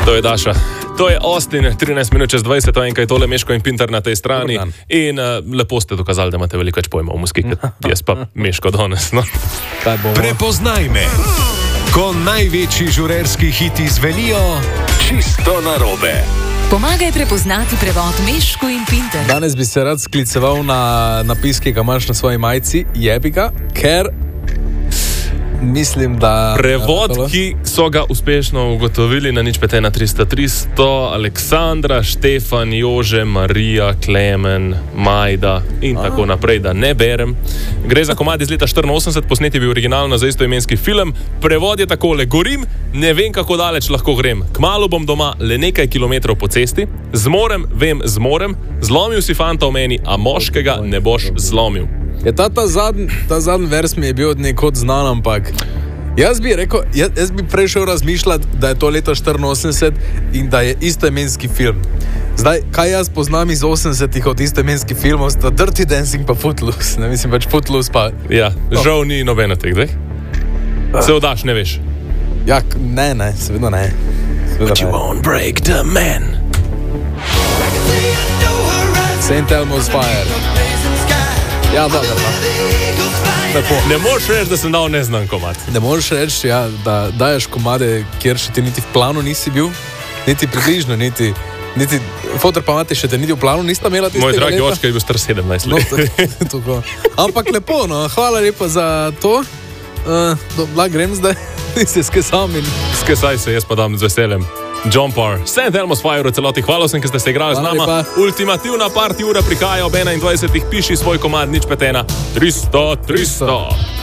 To je Daša. To je Austin, 13 minut čez 20, to je enkaj tole Meško in Pintar na tej strani. In lepo ste dokazali, da imate veliko več pojma o muziki, kot jaz pa Meško danes. No. Prepoznaj me, ko največji žurerski hiti zvenijo čisto narobe. Pomagaj prepoznati prevod Meško in Pintar. Danes bi se rad skliceval na napis, ki ga imaš na svoji majici, jebiga, ker mislim, da... Prevod, ki so ga uspešno ugotovili na nič petena 300, Aleksandra, Štefan, Jože, Marija, Klemen, Majda in tako naprej, da ne berem. Gre za komad iz leta 84, posnet je bil originalno za istoimenski film. Prevod je takole: gorim, ne vem, kako daleč lahko grem. Kmalu bom doma, le nekaj kilometrov po cesti. Zmorem, vem, zmorem. Zlomil si fanta v meni, a moškega ne boš zlomil. Je ta zadnji vers mi je bil nekod znan, ampak jaz bi rekel, jaz bi prešel razmišljati, da je to leto 84 in da je istoimenski film. Zdaj, kaj jaz poznam iz 80-ih od istoimenskih filmov, sta Dirty Dancing pa Footloose. Ne mislim, pač Footloose pa... Ja, žal ni nobeno teh, daj? Se odaš, ne veš? Ja, ne, seveda ne. But you won't break the man. St. Elmo's Fire. Ja, dobro. Ne moreš reči, da sem dal neznan komad. Ne moreš reči, ja, da daješ komade, kjer še ti niti v planu nisi bil, niti približno, niti fotor pa imate še te niti v planu nista imela tistega leta. Moj dragi Očka je bil star 17 let. No, ampak lepo, no, hvala lepa za to. Grem zdaj, se skesam in... Skesaj se, jaz pa dam z veseljem. John Parr, St. Elmo's Fire v celoti, hvala vsem, ki ste se igrali z nama. Ultimativna party ura prihaja ob 21. Piši svoj komad, nič petena. 300.